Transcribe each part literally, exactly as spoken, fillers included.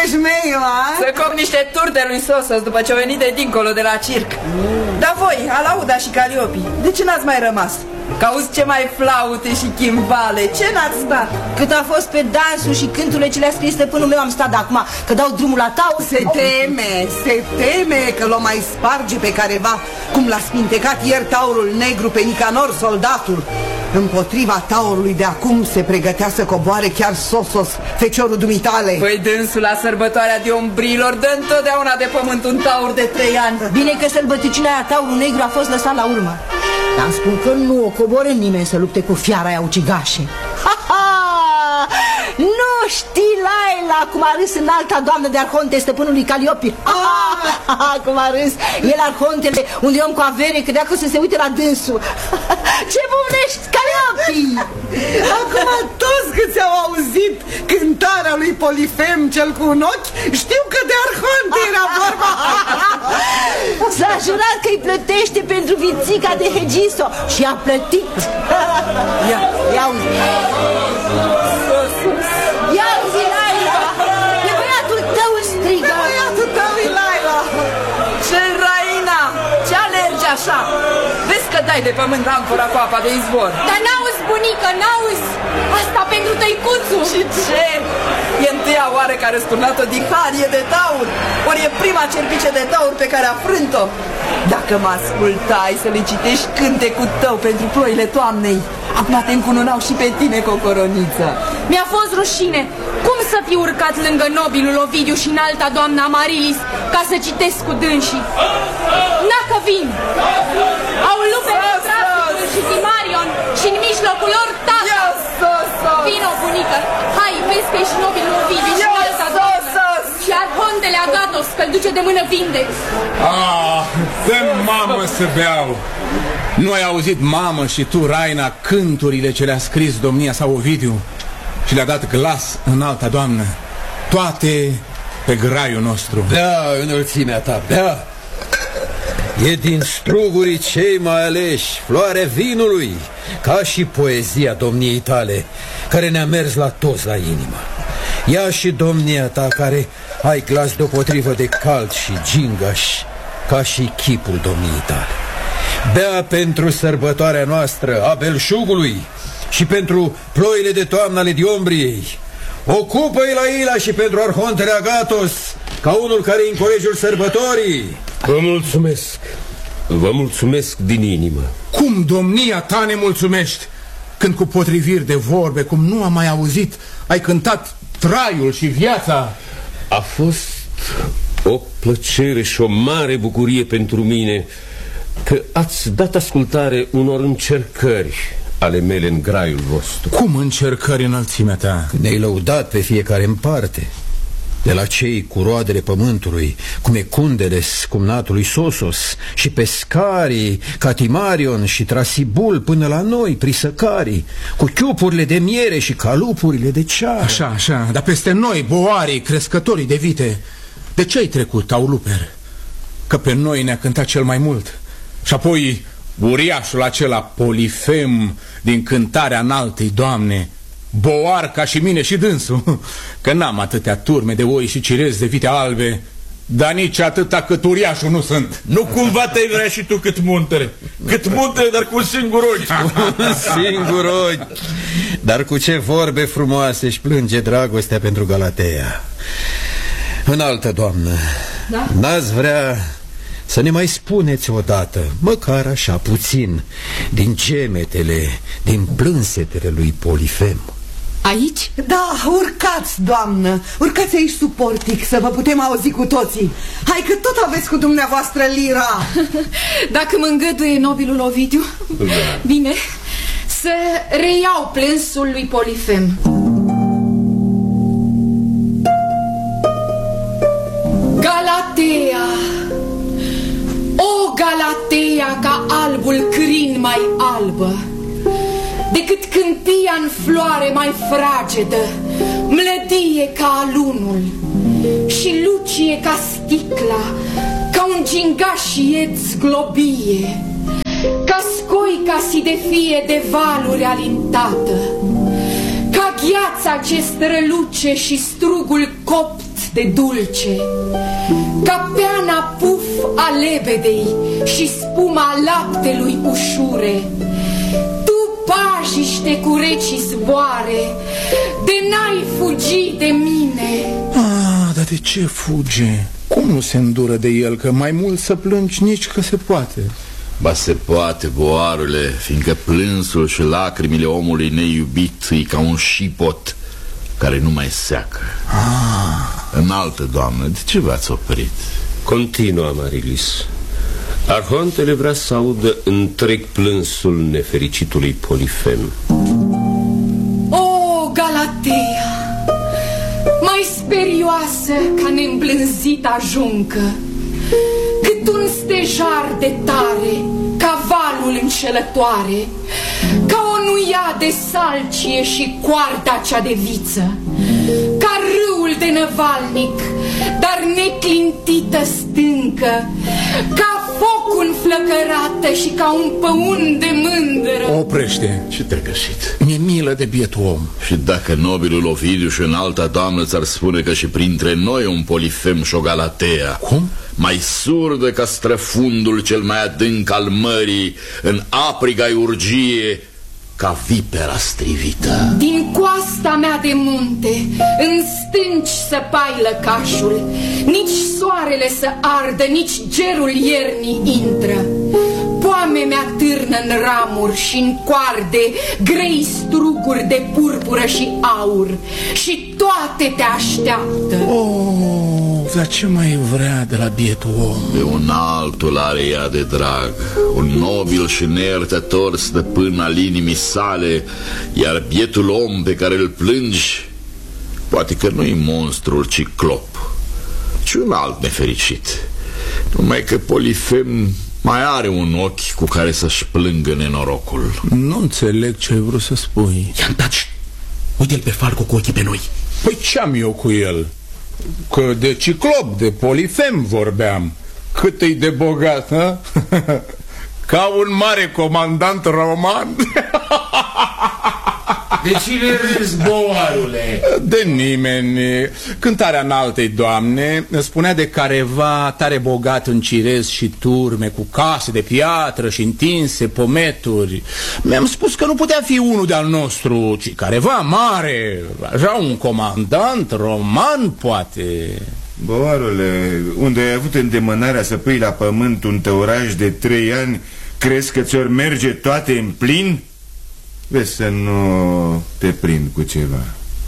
șmeiu, a? Să cop niște turte lui Sosos după ce au venit de dincolo de la circ. mm. Dar voi, Alauda și Caliopi, de ce n-ați mai rămas? Că auzi ce mai flaute și chimbale, ce n-ați stat? Cât a fost pe dansul și cânturile ce le-a scris stăpânul meu am stat, de acum că dau drumul la taur. Se teme, se teme că l-o mai sparge pe careva, cum l-a spintecat ieri taurul negru pe Nicanor, soldatul. Împotriva taurului de acum se pregătea să coboare chiar Sosos, feciorul dumitale. Păi dânsul la sărbătoarea de ombrilor dă întotdeauna de pământ un taur de trei ani. Bine că sălbăticiunea aia, taurul negru, a fost lăsat la urmă. Dar spun că nu o coboră nimeni să lupte cu fiara aia ucigașe. Ha, ha! Nu știi, Laila, cum a râs în alta doamnă de arhonte stăpânului Caliopi. Ha, ha, ha, cum a râs el, arhontele, unde e om cu avere, credea că o să se uite la dânsul. Ce bumnești, Caliopi! Acum toți câți au auzit cântarea lui Polifem cel cu un ochi, știu că de arhonte era vorba. S-a jurat că îi plătește pentru vițica de Hegiso și a plătit. Ia, ia uzi. Ia uzi, Laila! E băiatul tău strigă! E băiatul tău, e Laila! Ce Raina! Ce alergi așa? Vezi că dai de pământ amfora cu apa de izvor. Dar n-auzi, bunică, n-auzi! Asta pentru tăicuțul! Și ce? E întâia oară care a sturnat-o diharie de taur? Ori e prima cerpice de taur pe care a frânt-o? Dacă mă ascultai să le citești cântecul tău pentru ploile toamnei, acum te încununau și pe tine cu o coroniță. Mi-a fost rușine. Cum să fi urcat lângă nobilul Ovidiu și în alta doamna Amarilis ca să citesc cu dânsii? N-acă vin! Au lupe pe traficul și Timarion și în mijlocul lor tata! Vino, bunică! Hai, vezi că ești nobilul Ovidiu și în alta doamnă și arhontele Agatos, că-l duce de mână vindec. Ah, dă mamă să beau! Nu ai auzit, mamă, și tu, Raina, cânturile ce le-a scris domnia sa Ovidiu și le-a dat glas în alta doamnă, toate pe graiul nostru. Bea, înălțimea ta, bea! E din strugurii cei mai aleși, floarea vinului, ca și poezia domniei tale, care ne-a mers la toți la inimă. Ia și domnia ta, care ai glas deopotrivă de cald și gingaș, ca și chipul domniei tale. Bea pentru sărbătoarea noastră a belșugului și pentru ploile de toamnă ale Diombriei. Ocupă-i la Ila și pentru arhontele Agatos, ca unul care e în colegiul sărbătorii. Vă mulțumesc. Vă mulțumesc din inimă. Cum domnia ta ne mulțumești, când cu potriviri de vorbe, cum nu am mai auzit, ai cântat traiul și viața. A fost o plăcere și o mare bucurie pentru mine că ați dat ascultare unor încercări ale mele în graiul vostru. Cum încercări, înălțimea ta? Ne-ai lăudat pe fiecare în parte, de la cei cu roadele pământului, cum e Cundele scumnatului Sosos, și pescarii, Catimarion și Trasibul, până la noi, prisăcarii, cu chiupurile de miere și calupurile de ceară. Așa, așa, dar peste noi, boarii, crescătorii de vite, de ce ai trecut, Auluper? Că pe noi ne-a cântat cel mai mult. Și apoi uriașul acela Polifem din cântarea înaltei doamne, boar ca și mine și dânsul, că n-am atâtea turme de oi și cirezi de vite albe, dar nici atâta cât uriașul nu sunt. Nu cumva te-ai vrea și tu cât muntele? Cât muntele, dar cu un singur ochi. Un singur ochi. Dar cu ce vorbe frumoase își plânge dragostea pentru Galatea. Înaltă doamnă, da? N-ați vrea să ne mai spuneți odată, măcar așa puțin, din gemetele, din plânsetele lui Polifem? Aici? Da, urcați, doamnă. Urcați aici sub portic, să vă putem auzi cu toții. Hai că tot aveți cu dumneavoastră lira. Dacă mă îngăduie nobilul Ovidiu, da. Bine, să reiau plânsul lui Polifem. Galatea, o Galatea, ca albul crin mai albă, decât câmpia în floare mai fragedă, mlădie ca alunul și lucie ca sticla, ca un gingaș ieț globie, ca scoica si de fie de valuri alintată, ca gheața ce străluce și strugul copt de dulce, ca peana puf a lebedei și spuma laptelui ușure. Tu pajiște cu recii zboare, de n-ai fugi de mine. Ah, dar de ce fuge? Cum nu se îndură de el, că mai mult să plângi nici că se poate? Ba se poate, boarule, fiindcă plânsul și lacrimile omului neiubit e ca un șipot care nu mai seacă. Ah. Înaltă, doamnă, de ce v-ați oprit? Continua, Marilis. Arhontele vrea să audă întreg plânsul nefericitului Polifem. O, Galatea, mai sperioasă ca neîmblânzita juncă, cât un stejar de tare, ca valul înșelătoare, ca o nuia de salcie și coarda cea de viță, ca râul de năvalnic, dar neclintită stâncă, ca foc înflăcărată și ca un păun de mândră. Oprește. Ce te-ai găsit? Mi-e milă de bietul om. Și dacă nobilul Ovidiu și înalta doamnă ți-ar spune că și printre noi un Polifem și o Galatea, cum? Mai surdă ca străfundul cel mai adânc al mării, în apriga urgie, ca vipera strivită. Din coasta mea de munte, în stânci să pai lăcașul, nici soarele să ardă, nici gerul iernii intră. Poame mea târnă în ramuri și în coarde grei struguri de purpură și aur, și toate te așteaptă. Oh, dar ce mai vrea de la bietul om? Pe un altul are ea de drag, un nobil și neiertător stăpân al inimii sale, iar bietul om pe care îl plângi, poate că nu-i monstrul ciclop, ci un alt nefericit. Numai că Polifem mai are un ochi cu care să-și plângă nenorocul. Nu înțeleg ce ai vrut să spui. Ia-mi taci! Uite-l pe Falco cu ochii pe noi. Păi ce-am eu cu el? Că de ciclop, de Polifem vorbeam. Cât e de bogat, hă? Ca un mare comandant roman. De cine râzi, boarule? De nimeni. Cântarea înaltei doamne spunea de careva tare bogat în cirez și turme, cu case de piatră și întinse pometuri. Mi-am spus că nu putea fi unul de-al nostru, ci careva mare, așa un comandant roman, poate. Boarule, unde ai avut îndemânarea să pui la pământ un tăuraș de trei ani, crezi că ți-or merge toate în plin? Vezi să nu te prind cu ceva.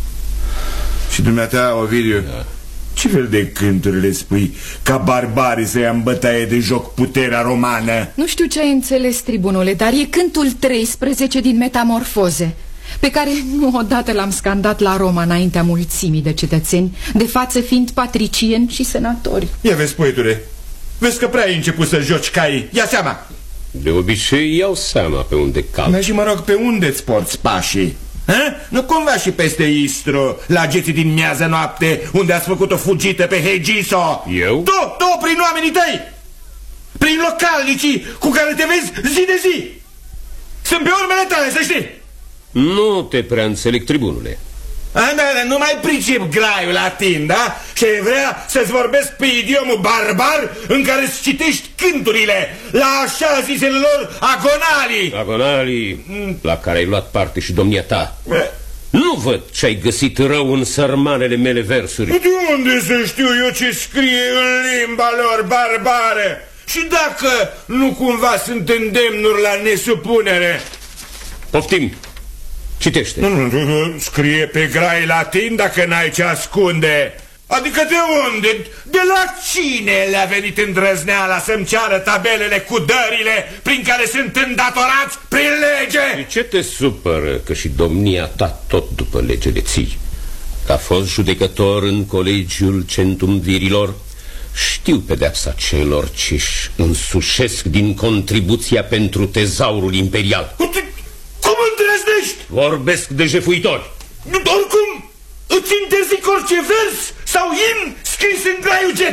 Și dumneata, Ovidiu, da. Ce fel de cânturi le spui ca barbarii să ia în bătaie de joc puterea romană? Nu știu ce ai înțeles, tribunule, dar e cântul treisprezece din Metamorfoze, pe care nu odată l-am scandat la Roma înaintea mulțimii de cetățeni, de față fiind patricieni și senatori. Ia vezi, poetule, vezi că prea ai început să joci caii. Ia seama! De obicei iau seama pe unde calci. Și mă rog, pe unde îți porți pașii? Ha? Nu cumva și peste Istru, la geții din miază noapte, unde ați făcut o fugită pe Hegiso? Eu? Tu, tu, prin oamenii tăi, prin localnicii cu care te vezi zi de zi. Sunt pe urmele tale, să știi. Nu te prea înțeleg, tribunule. A, da, da, nu mai pricep graiul latin, da? Și vrea să-ți vorbesc pe idiomul barbar în care îți citești cânturile la așa zisele lor agonalii. Agonalii la care ai luat parte și domnia ta. Nu văd ce ai găsit rău în sărmanele mele versuri. De unde să știu eu ce scrie în limba lor barbară? Și dacă nu cumva sunt îndemnuri la nesupunere? Poftim. Citește. Nu, nu, nu, scrie pe grai latin dacă n-ai ce ascunde. Adică de unde? De la cine le-a venit îndrăzneala să-mi ceară tabelele cu dările prin care sunt îndatorați prin lege? Și ce te supără că și domnia ta tot după lege le ții? Că a fost judecător în colegiul centum virilor, știu pedeapsa celor ce-și însușesc din contribuția pentru tezaurul imperial. Cum îndrăznești? Vorbesc de jefuitori. Oricum, îți interzic orice vers sau imn scris în graiul jet.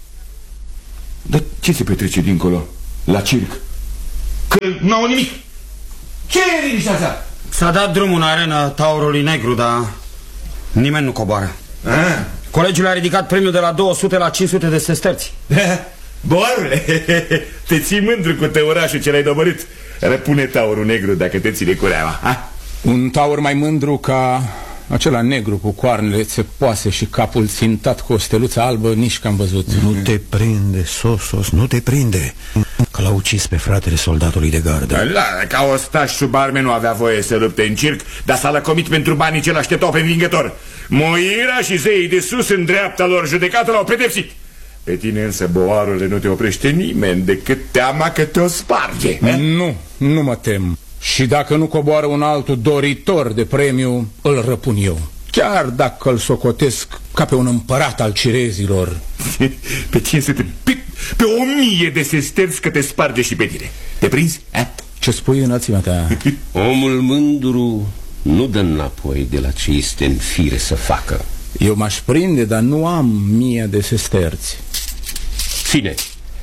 Dar ce se petrece dincolo, la circ? Că n-au nimic. Ce e liniștea asta? S-a dat drumul în arena taurului negru, dar nimeni nu coboară. Ah, Colegiul a ridicat premiul de la două sute la cinci sute de sesterți. Boarule, te ții mândru cu tăurașul ce l-ai dobărit. Răpune taurul negru dacă te ține cureaua, ha? Un taur mai mândru ca acela negru cu coarnele țepoase și capul țintat cu o steluță albă nici că am văzut. Nu te prinde, Sosos, nu te prinde, că l-a ucis pe fratele soldatului de gardă. La, ca ostaș sub arme nu avea voie să lupte în circ, dar s-a lăcomit pentru banii ce l-așteptau pe învingător. Moira și zeii de sus în dreapta lor judecată l-au pedepsit. Pe tine însă, boarule, nu te oprește nimeni decât teama că te-o sparge. Nu, nu mă tem. Și dacă nu coboară un altul doritor de premiu, îl răpun eu. Chiar dacă îl socotesc ca pe un împărat al cirezilor. Pe cinci sute, pe, pe o mie de sesterți că te sparge și pe tine. Te prinzi? A? Ce spui, înălțimea ta? Omul mândru nu dă înapoi de la ce este în fire să facă. Eu m-aș prinde, dar nu am mie de sesterți. Ține,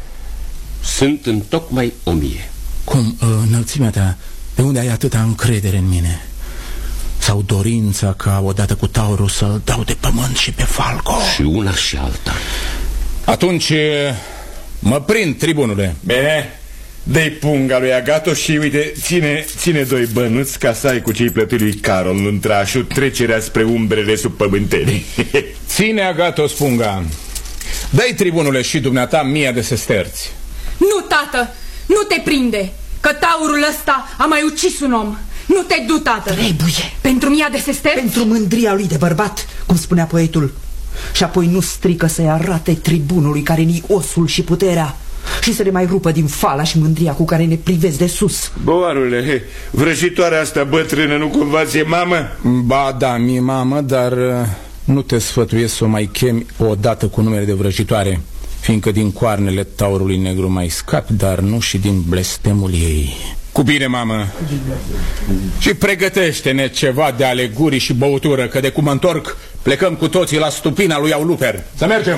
sunt întocmai o mie. Cum, înălțimea ta, de unde ai atâta încredere în mine? Sau dorința ca odată cu taurul să-l dau de pământ și pe Falco? Și una și alta. Atunci mă prind, tribunule. Bine, dă-i punga lui Agato și uite, ține, ține doi bănuți ca să ai cu cei plătit lui Carol în trașul trecerea spre umbrele sub pământenii. Ține, Agato, punga. Dă-i, tribunule, și dumneata mia de sesterți. Nu, tată, nu te prinde, că taurul ăsta a mai ucis un om. Nu te du, tată. Trebuie. Pentru mia de sesterți? Pentru mândria lui de bărbat, cum spunea poetul. Și apoi nu strică să-i arate tribunului care ni osul și puterea și să le mai rupă din fala și mândria cu care ne privesc de sus. Boarule, vrăjitoarea asta bătrână nu cumva ți-e mamă? Ba da, mi-e mamă, dar nu te sfătuiesc să o mai chemi odată cu numele de vrăjitoare, fiindcă din coarnele taurului negru mai scapi, dar nu și din blestemul ei. Cu bine, mamă. Și pregătește-ne ceva de alegurii și băutură, că de cum mă întorc, plecăm cu toții la stupina lui Auluper. Să mergem!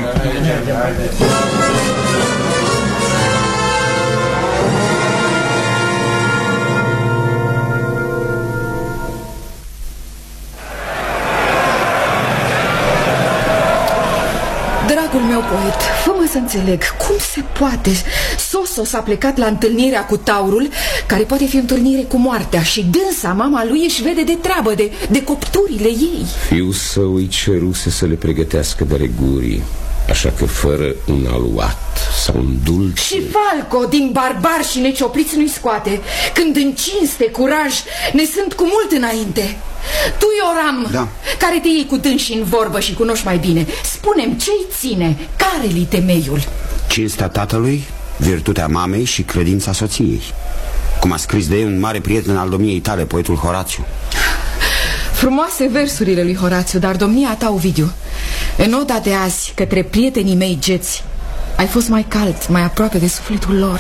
Dragul meu poet, fă-mă să înțeleg, cum se poate? Sosos a plecat la întâlnirea cu taurul, care poate fi întâlnire cu moartea, și dânsa, mama lui, își vede de treabă, de, de copturile ei. Fiul său îi ceruse să le pregătească de regurii, așa că fără un aluat sau un dulce... Și Falco, din barbar și neciopliți, nu-i scoate, când în cinste, curaj, ne sunt cu mult înainte. Tu, Ioram, da, care te iei cu dânsi în vorbă și cunoști mai bine, spune-mi ce-i ține, care-li temeiul? Cinstea tatălui, virtutea mamei și credința soției, cum a scris de ei un mare prieten al domniei tale, poetul Horațiu. Frumoase versurile lui Horațiu, dar domnia ta, Ovidiu, în oda de azi către prietenii mei geți, ai fost mai cald, mai aproape de sufletul lor.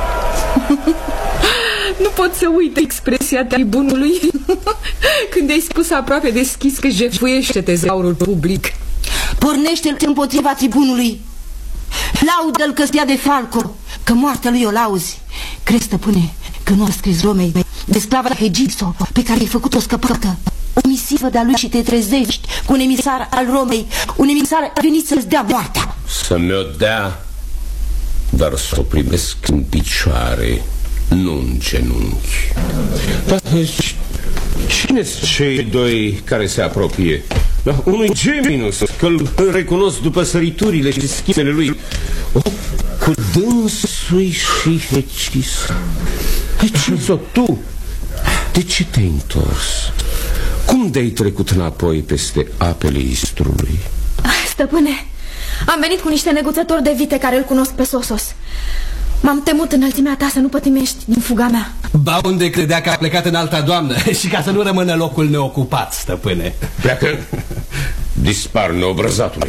Nu pot să uit expresia tribunului când ai spus aproape deschis că jefuiește tezaurul public. Pornește-l împotriva tribunului, laudă-l că stea de Falco, că moartea lui o lauzi. Crezi, stăpâne, că nu a scris Romei de sclava Hegipso pe care ai făcut-o scăpată? O misivă de-a lui și te trezești cu un emisar al Romei, un emisar a venit să-ți dea moartea. Să mi-o dea, dar să o primesc în picioare, nu în genunchi. Dar cine-s cei doi care se apropie? Da, unui Geminus, că-l recunosc după săriturile și schimbele lui. O, cu dânsui și Heciso. Heciso, tu, de ce te-ai întors? Cum de-ai trecut înapoi peste apele Istrului? Stăpâne, am venit cu niște neguțători de vite care îl cunosc pe Sosos. M-am temut înălțimea ta să nu pătimești din fuga mea. Ba unde credea că a plecat în alta doamnă și ca să nu rămână locul neocupat, stăpâne. Pleacă, dispar neobrăzatule.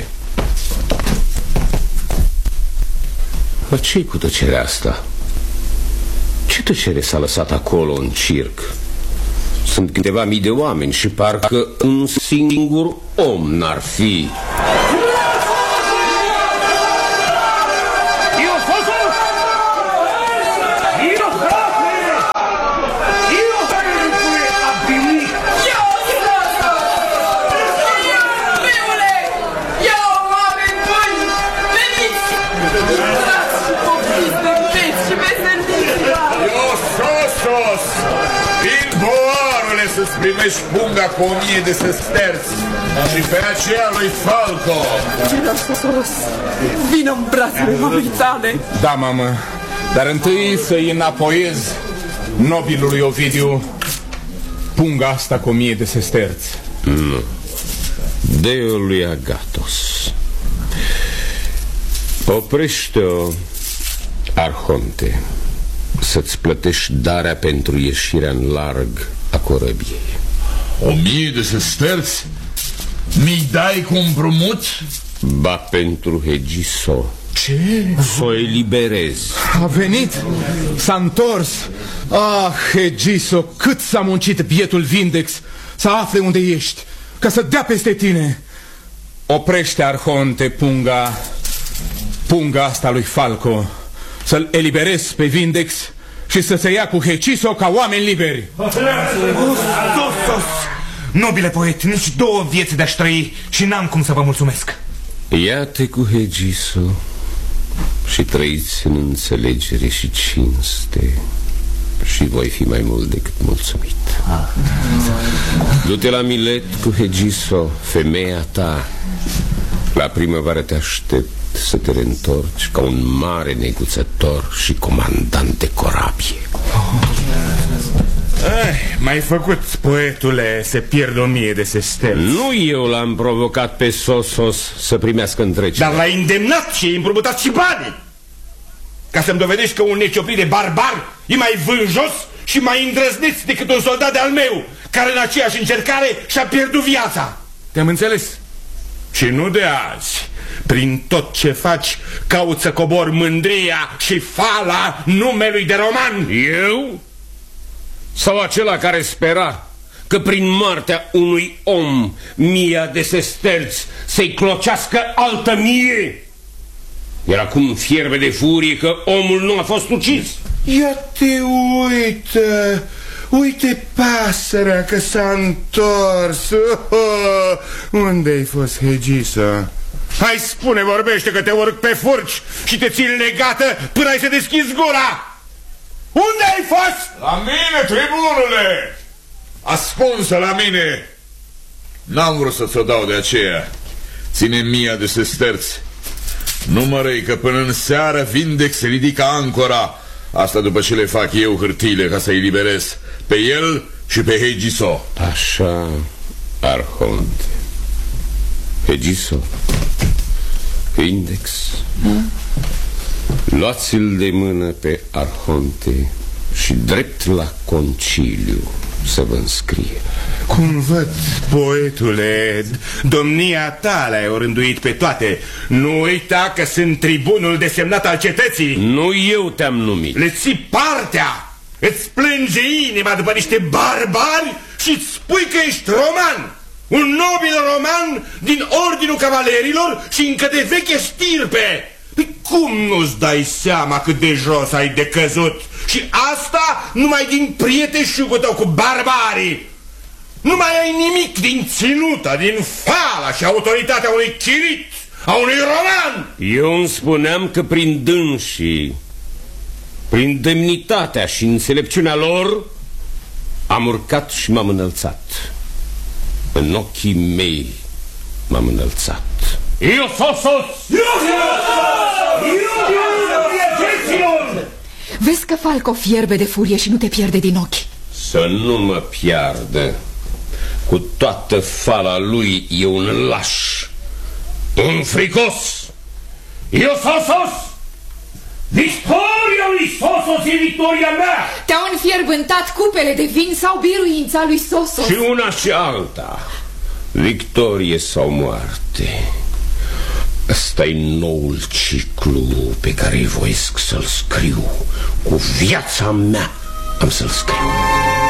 Mă, ce-i cu tăcerea asta? Ce tăcere s-a lăsat acolo în circ? Sunt câteva mii de oameni și parcă un singur om n-ar fi. Ia să-ți primești punga cu o mie de sesterți și pe aceea lui Falco. Sosos, vină în brațele mamei tale. Da, mamă, dar întâi să-i înapoiez nobilului Ovidiu punga asta cu o mie de sesterți. Nu. Dă-o lui Agatos. Oprește-o, Arhonte, să-ți plătești darea pentru ieșirea în larg a corăbiei. O mie de sesterți? Mi-i dai cu împrumut? Ba pentru Hegiso. Ce? Să o eliberezi. A venit, s-a întors. Ah, Hegiso, cât s-a muncit bietul Vindex să afle unde ești, ca să dea peste tine. Oprește, Arhonte, punga Punga asta lui Falco, să-l eliberezi pe Vindex și să se ia cu Hegiso ca oameni liberi. Sosos! Nobile poet, nici două vieți de-aș trăi și n-am cum să vă mulțumesc. Ia-te cu Hegiso și trăiți în înțelegere și cinste și voi fi mai mult decât mulțumit. Du-te la Milet cu Hegiso, femeia ta. La primăvară te aștept să te reîntorci ca un mare neguțător și comandant de corabie. M-ai făcut, poetule, să pierd o mie de sesterți. Nu eu l-am provocat pe Sosos să primească întrecere. Dar l-ai îndemnat și ai împrumutat și banii, ca să-mi dovedești că un necioprit de barbar e mai vânjos și mai îndrăzneț decât un soldat de-al meu, care în aceeași încercare și-a pierdut viața. Te-am înțeles? Și nu de azi. Prin tot ce faci, cauți să cobor mândria și fala numelui de roman. Eu? Sau acela care spera că prin moartea unui om mia de sesterți să-i clocească altă mie? Iar acum fierbe de furie că omul nu a fost ucis. Ia te uită, uite pasărea că s-a întors. Oh, unde-ai fost, Hegiso? Hai, spune, vorbește, că te urc pe furci și te țin legată până ai să deschizi gura. Unde ai fost? La mine, tribunule! Ascunsă la mine. N-am vrut să ți-o dau de aceea. Ține mia de sesterți. Numără-i că până în seară Vindex se ridică ancora. Asta după ce le fac eu hârtiile ca să-i liberez pe el și pe Hegiso. Așa, Arhonte. Hegiso, Vindex, luați-l de mână pe Arhonte și drept la conciliu să vă înscrie. Cum văd, poetule, domnia ta le-ai orânduit pe toate. Nu uita că sunt tribunul desemnat al cetății. Nu eu te-am numit. Le ții partea. Îți plânge inima după niște barbari și îți spui că ești roman. Un nobil roman din ordinul cavalerilor și încă de veche stirpe. Cum nu-ți dai seama cât de jos ai decăzut? Și asta numai din prieteșugul tău cu barbarii. Nu mai ai nimic din ținuta, din fala și autoritatea unui chirit, a unui roman. Eu îmi spuneam că prin dânsii, prin demnitatea și înțelepciunea lor, am urcat și m-am înălțat. În ochii mei m-am înălțat. Eu Sosos! Vezi că Falco fierbe de furie și nu te pierde din ochi. Să nu mă piardă. Cu toată fala lui e un laș, un fricos. Eu Sosos! Victoria lui Sosos e victoria mea! Te-au înfierbântat cupele de vin sau biruința lui Sosos? Și una și alta. Victorie sau moarte. Ăsta-i noul ciclu pe care voiesc să-l scriu. Cu viața mea am să-l scriu.